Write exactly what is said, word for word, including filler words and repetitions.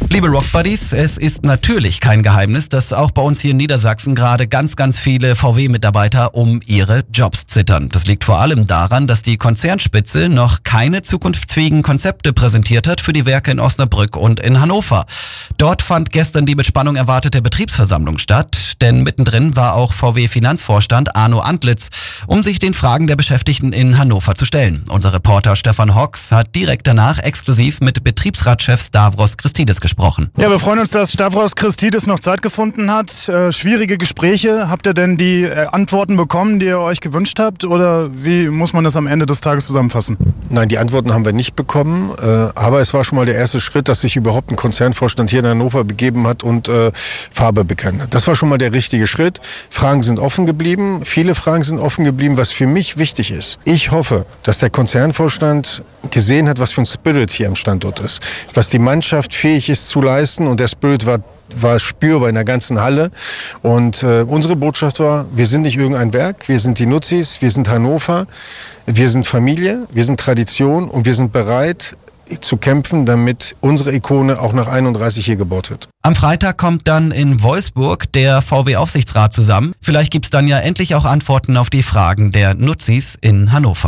Liebe Rockbuddies, es ist natürlich kein Geheimnis, dass auch bei uns hier in Niedersachsen gerade ganz, ganz viele V W-Mitarbeiter um ihre Jobs zittern. Das liegt vor allem daran, dass die Konzernspitze noch keine zukunftsfähigen Konzepte präsentiert hat für die Werke in Osnabrück und in Hannover. Dort fand gestern die mit Spannung erwartete Betriebsversammlung statt, denn mittendrin war auch V W-Finanzvorstand Arno Antlitz, um sich den Fragen der Beschäftigten in Hannover zu stellen. Unser Reporter Stefan Hocks hat direkt danach exklusiv mit Betriebsratschef Stavros Christidis gesprochen. Ja, wir freuen uns, dass Stavros Christidis noch Zeit gefunden hat. Äh, schwierige Gespräche. Habt ihr denn die äh, Antworten bekommen, die ihr euch gewünscht habt? Oder wie muss man das am Ende des Tages zusammenfassen? Nein, die Antworten haben wir nicht bekommen. Äh, aber es war schon mal der erste Schritt, dass sich überhaupt ein Konzernvorstand hier in Hannover begeben hat und äh, Farbe bekannt hat. Das war schon mal der richtige Schritt. Fragen sind offen geblieben. Viele Fragen sind offen geblieben, was für mich wichtig ist. Ich hoffe, dass der Konzernvorstand gesehen hat, was für ein Spirit hier am Standort ist. Was die Mannschaft fähig ist zu leisten, und der Spirit war war spürbar in der ganzen Halle. Und äh, unsere Botschaft war, wir sind nicht irgendein Werk, wir sind die Nutzis, wir sind Hannover, wir sind Familie, wir sind Tradition und wir sind bereit zu kämpfen, damit unsere Ikone auch nach einunddreißig hier gebaut wird. Am Freitag kommt dann in Wolfsburg der V W-Aufsichtsrat zusammen. Vielleicht gibt's dann ja endlich auch Antworten auf die Fragen der Nutzis in Hannover.